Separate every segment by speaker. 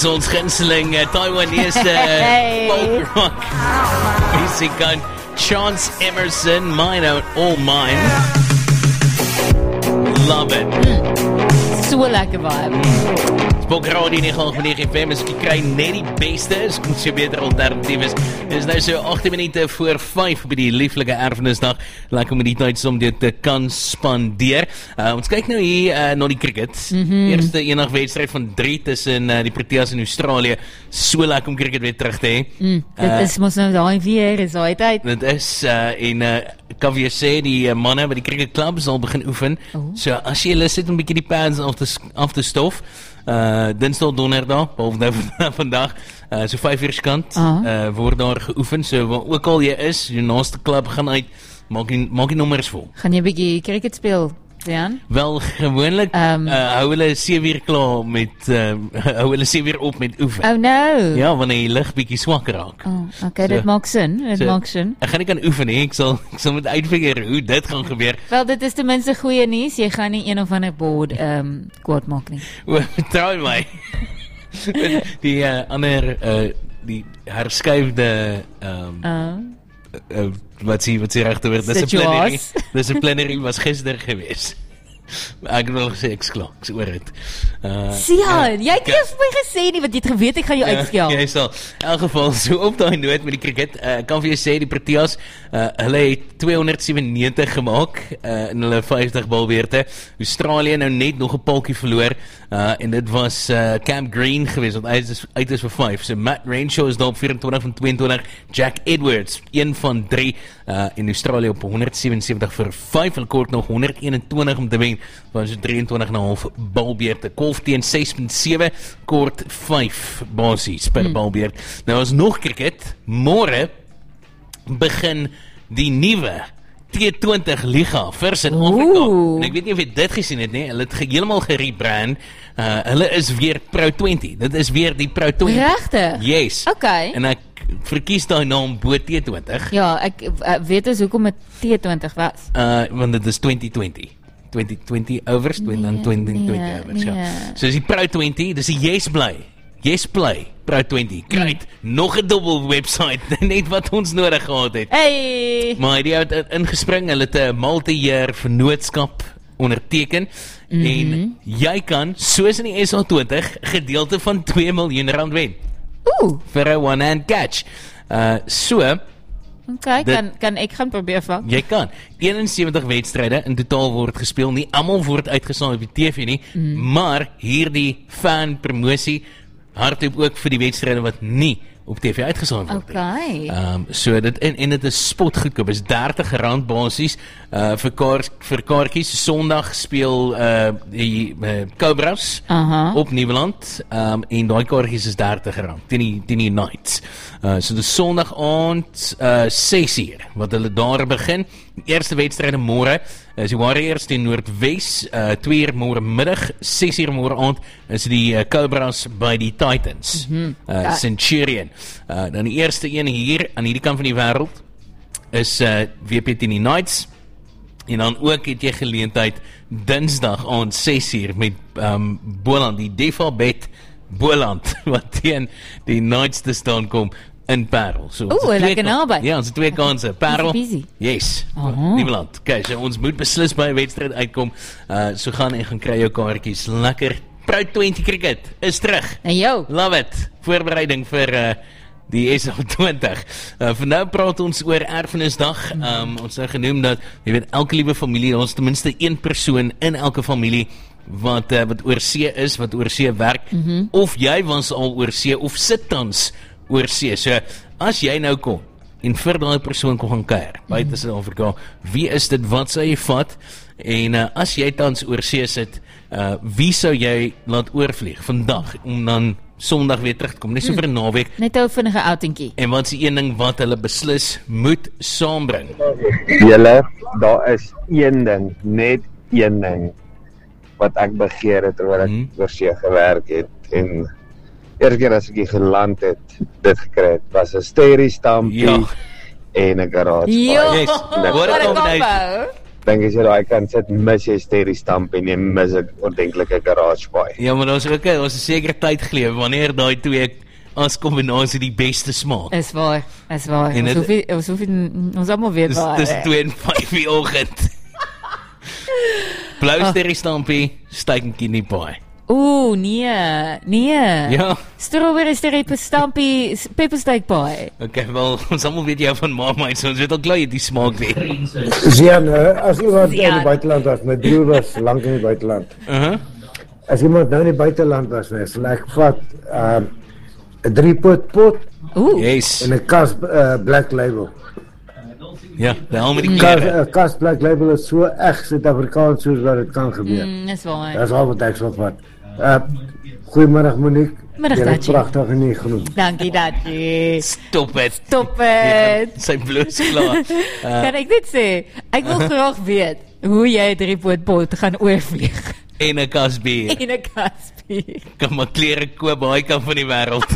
Speaker 1: is ons gunsteling Taiwanese folk rock musikant Chance Emerson, Mine Out All Mine. Love it.
Speaker 2: So lekker vibe.
Speaker 1: Spok Radio 9 FM is jy kry net die beste, is ons jy beter alternatief is. Dit is nou so 18 minute voor 5 by die lieflike erfenisdag. Lekker om die tyd om dit te kan spandeer. Ons kyk nou hier na die cricket. Eerste enige wedstryd van 3 tussen die Proteas in Australië. So lekker om cricket weer terug te hê.
Speaker 2: Dit is mos nou daai weer, is daai tyd.
Speaker 1: Dit is kan jy sê die manne by die cricket club sal begin oefen. So as jy lus het om 'n bietjie die pads af te stof, Dinsdag, donderdag, behalve nou vandag, so 5 uur kant, word daar geoefen, so waar ook al jy is, jou naaste klub gaan uit, maak die nommers vol.
Speaker 2: Gaan jy 'n bietjie cricket speel, Jan?
Speaker 1: Wel, gewoonlik hou hulle 7 uur klaar met, hou hulle 7 uur op met oefen.
Speaker 2: Oh no!
Speaker 1: Ja, wanneer die lig bietjie swak raak.
Speaker 2: Okay, dit maak sin, maak sin.
Speaker 1: Ek gaan nie kan oefen nie, ek sal moet uitfigure hoe dit gaan gebeur.
Speaker 2: Wel, dit is ten minste goeie nuus, jy gaan nie een of ander board kwaad maak nie.
Speaker 1: Vertrou my. Die ander, die herskuifde, wat sê regte woord, disciplinary was gister gewees. Ek wil gesê ek's klaar, ek's oor dit.
Speaker 2: Sian, jy het nie vir my gesê nie, want jy het geweet ek gaan jou uitskiel.
Speaker 1: Jy sal, in elk geval, so op daai noot met die cricket, kan vir jou sê, die Proteas, hulle het 297 gemaak, in hulle 50 balbeurte. Australië nou net nog 'n paltjie verloor, en dit was Cam Green geweest, wat uit is vir 5. So Matt Renshaw is daar op 24 van 22, Jack Edwards, 1 van 3, in Australië op 177 vir 5, hulle kort nog 121 om te wen, van so 23,5 balbeurte. Golf teen 6.7, kort 5 basies per balbeurt. Nou as nog cricket, môre begin die nuwe T20 Liga vir Suid-Afrika. En ek weet nie of jy dit gesien het nie, hulle het heeltemal gerebrand. Hulle is weer Pro 20. Dit is weer die Pro 20.
Speaker 2: Regtig?
Speaker 1: Yes.
Speaker 2: Okay.
Speaker 1: En ek verkies daai naam bo T20.
Speaker 2: Ja, ek weet dus hoekom dit T20 was.
Speaker 1: Want dit is 2020. 20 overs, en dan 20 overs, ja. So is die Pro 20, dis die Yes Play Pro 20. Kry nog 'n dubbel website, net wat ons nodig gehad het.
Speaker 2: Hey!
Speaker 1: Maar die het ingespring, hulle het 'n multi-year vennootskap onderteken, en jy kan, soos in die SA20, gedeelte van R2 miljoen wen. Vir 'n one-hand catch.
Speaker 2: Okay, kan ek gaan probeer vang?
Speaker 1: Jy kan. 71 wedstryde in totaal word gespeel, nie almal word uitgesaai op die TV nie, maar hierdie fan promosie hardloop ook vir die wedstryde wat nie op TV uitgesaai word.
Speaker 2: Okay.
Speaker 1: So dit en dit is spotgoedkoop, is R30 basies vir kaartjies. Sondag speel die Cobras op Nieuweland, en daai kaartjies is R30 teen die Knights. So dis Sondag aand 6 uur wat hulle daar begin. Die eerste wedstryde môre is die Warriors teen Noordwes, 2 uur môre middag, 6 uur môre aand is die Cobras by die Titans, Centurion. Dan die eerste een hier aan hierdie kant van die wêreld is WP teen die Knights, en dan ook het jy geleentheid Dinsdag aand 6 uur met Boland, die Defabet Boland, wat teen die Knights te staan kom in Parel. So,
Speaker 2: lekker naby.
Speaker 1: Ja, ons het 2 kanse. Parel, yes, Nieuweland. Okay, so ons moet beslis by 'n wedstryd uitkom, so gaan kry jou kaartjies. Lekker. Pro 20 cricket is terug.
Speaker 2: En jou?
Speaker 1: Love it. Voorbereiding vir die SA20. Vir nou praat ons oor erfenisdag. Ons het genoem dat, jy weet, elke liewe familie, ons ten minste 1 persoon in elke familie wat oorsee is, wat oorsee werk, of jy was al oorsee, of sit tans oorsee. So, as jy nou kom, en vir daai persoon kon gaan kuier, buite Suid-Afrika, wie is dit, wat sou jy vat, en as jy tans oorsee sit, wie sou jy laat oorvlieg vandag, om dan Sondag weer terug te kom, net so vir 'n naweek.
Speaker 2: Net 'n vinnige outingkie.
Speaker 1: En wat is die een ding wat hulle beslis moet saambring?
Speaker 3: Julle, daar is een ding, net een ding, wat ek begeer het terwyl ek oorsee gewerk het, en eerste keer as ek hier geland het, dit gekry het, was 'n sterry stampie en 'n garage.
Speaker 2: Ja,
Speaker 1: Yes.
Speaker 2: wat 'n combo.
Speaker 3: dink as jy daai kant sit, mis jy Sterry Stamp en jy mis 'n ordentlike garage paai.
Speaker 1: Ja, maar ons ook 'n sekere tyd geleef wanneer daai twee as kombinasie die beste smaak.
Speaker 2: Is waar. Ons almal weet waar.
Speaker 1: Dis 2 en 5 die oggend. Blou Sterry Stampie, steekie nie paai.
Speaker 2: Ooh, nee.
Speaker 1: Ja.
Speaker 2: Strawberry Sterry Stampie, peppersteak pie.
Speaker 1: Okay, wel, ons almal weet jou van Marmite, so ons weet al klaar jy die smaak weet.
Speaker 4: Zian, as iemand in die buiteland was, my broer was lank in die buiteland. As iemand nou in die buiteland was, sal ek vat 'n 3-pot pot
Speaker 1: yes.
Speaker 4: en 'n kas Black Label.
Speaker 1: Ja, die al met die klere.
Speaker 4: Kas Black Label is so echt Suid-Afrikaans soos wat dit kan gebeur.
Speaker 2: Dis waar.
Speaker 4: Dis al wat ek sal vat. Goeiemiddag Monique. Jy het pragtig en nie genoem.
Speaker 2: Dankie Datie.
Speaker 1: Stop het. Sy bloes klaar.
Speaker 2: Kan ek dit sê? Ek wil graag weet hoe jy 'n 3-pot pot gaan oorvlieg.
Speaker 1: En 'n kas bier. Kan maar klere koop baie kan van die wêreld.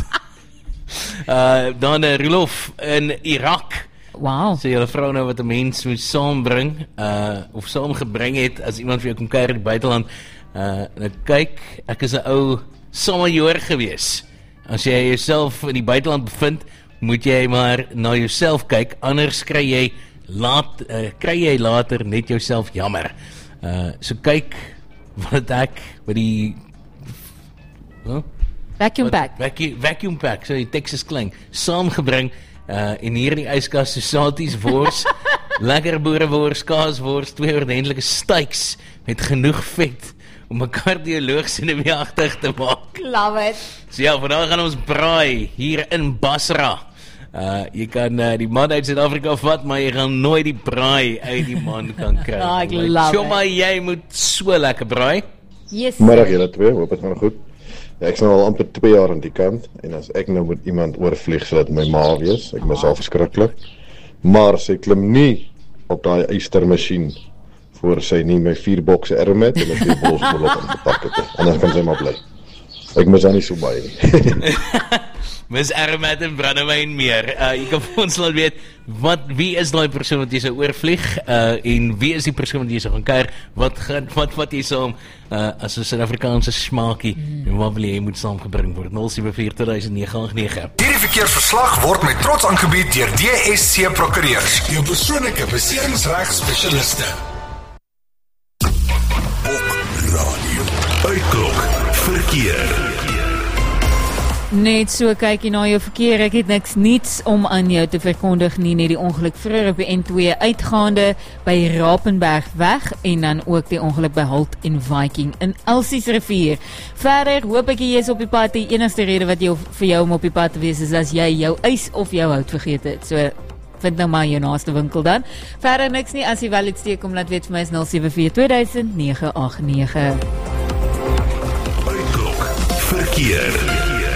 Speaker 1: Dan Roelof in Irak.
Speaker 2: Wow.
Speaker 1: So julle vrou nou wat 'n mens moet saambring, of saamgebring het as iemand vir jou kom kuier in die buiteland. Nou kyk, ek is 'n ou sommerjoer gewees. As jy jouself in die buiteland bevind, moet jy maar na jouself kyk, anders kry jy later net jouself jammer. So kyk wat ek by die vacuum pack, so die Texas klink, saamgebring. En hier in die yskas sosaties wors, lekker boerewors, kaaswors, 2 ordentlike steaks met genoeg vet om 'n kardioloog senuweeagtig te maak.
Speaker 2: Love it.
Speaker 1: So ja, vandag gaan ons braai hier in Basra. Jy kan die man uit Suid-Afrika vat, maar jy gaan nooit die braai uit die man kan kry.
Speaker 2: Ek love it.
Speaker 1: Maar jy moet so lekker braai.
Speaker 2: Yes.
Speaker 5: Middag julle twee, hoop dit gaan goed. Ja, ek is nou al amper 2 jaar aan die kant en as ek nou met iemand oorvlieg sal dit my ma wees. Ek mis al verskriklik. Maar sy klim nie op daai eystermasjien voor sy nie my 4 bokse ermet en 'n 2 bolsbol op gepak het. Anders kan sy maar bly. Ek mis dan nie so baie nie.
Speaker 1: Mis ermet en brandewyn meer. Jy kan vir ons laat weet wie is daai persoon wat jy sou oorvlieg en wie is die persoon wat jy sou gaan kuier? Wat jy saam as 'n Suid-Afrikaanse smaakie en wat wil jy moet saamgebring word? 074200989.
Speaker 6: Hierdie verkeersverslag word met trots aangebied deur DSC Prokureurs, jou persoonlike beserings-regspesialiste. Op radio. Uitklok verkeer.
Speaker 2: Net so kyk jy na jou verkeer, ek het niks niets om aan jou te verkondig nie, net die ongeluk vroeër op die N2 uitgaande by Rapenbergweg en dan ook die ongeluk by Halt en Viking in Elsiesrivier. Verder hoop ek jy is op die pad, die enigste rede wat jy vir jou om op die pad te wees is as jy jou ys of jou hout vergeet het, so vind nou maar jou naaste winkel dan. Verder niks nie, as jy wel iets steek om laat weet vir my is 0742000-989.
Speaker 6: Uitklok verkeer.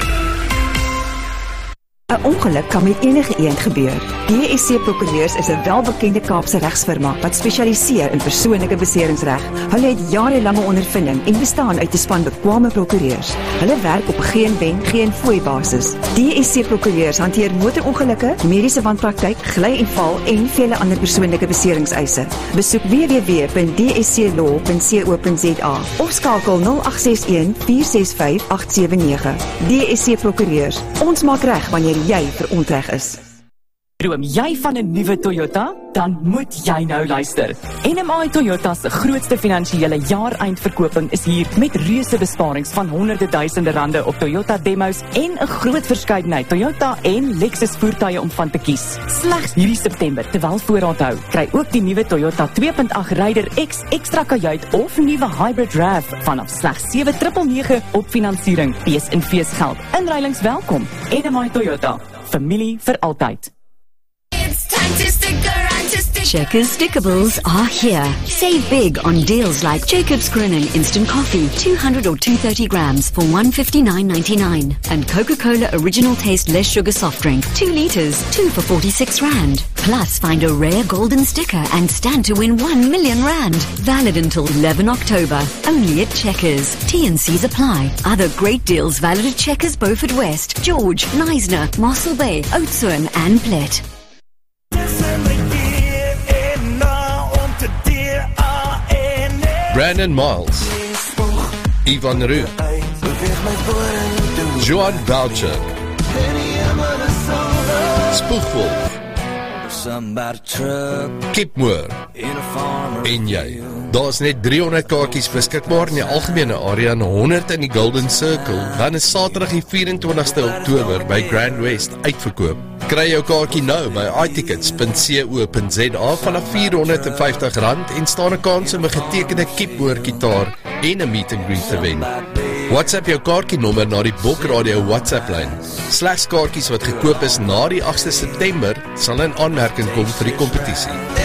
Speaker 7: 'n Ongeluk kan met enige iemand gebeur. DSC Prokureurs is 'n welbekende Kaapse regsfirma wat spesialiseer in persoonlike beseringsreg. Hulle het jarelange ondervinding en bestaan uit 'n span bekwame prokureurs. Hulle werk op 'n geen wen, geen fooi basis. DSC Prokureurs hanteer motorongelukke, mediese wanpraktyk, gly en val en vele ander persoonlike beseringseise. Besoek www.dsclaw.co.za of skakel 0861 465 879. DSC Prokureurs. Ons maak reg wanneer jy verontreg is.
Speaker 8: Droom jy van 'n nuwe Toyota? Dan moet jy nou luister. NMI Toyota se grootste finansiële jaareindverkoping is hier met reuse besparings van honderde duisende rande op Toyota demos en 'n groot verskeidenheid Toyota en Lexus voertuie om van te kies. Slegs hierdie September, terwyl voorraad hou, kry ook die nuwe Toyota 2.8 Raider X ekstra kajuit of nuwe Hybrid RAV vanaf slegs 7,999 op finansiering. Fees en feesgeld. Inruilings welkom. NMI Toyota. Familie vir altyd.
Speaker 9: Checkers Stickables are here. Save big on deals like Jacob's Grinning Instant Coffee, 200 or 230 grams for $159.99. And Coca-Cola Original Taste Less Sugar Soft Drink, 2 liters, 2 for R46. Plus, find a rare golden sticker and stand to win R1 million. Valid until 11 October. Only at Checkers. T&Cs apply. Other great deals valid at Checkers Beaufort West, George, Neisner, Mossel Bay, Oudtshoorn and Plet.
Speaker 10: Brandon Miles, Ivan Roux, Johan Boucher, Spoegwolf, Kipmoor en jy. Daar is net 300 kaartjies beskikbaar in die algemene area en 100 in die Golden Circle. Dan is Saterdag die 24ste Oktober by Grand West uitverkoop. Kry jou kaartjie nou by itickets.co.za vanaf R450 en staan 'n kans om 'n getekende Kipmoor gitaar en 'n meet and greet te wen. WhatsApp jou kaartjienommer na die Bok Radio WhatsApp-lyn. Slegs kaartjies wat gekoop is na die 8de September sal in aanmerking kom vir die kompetisie.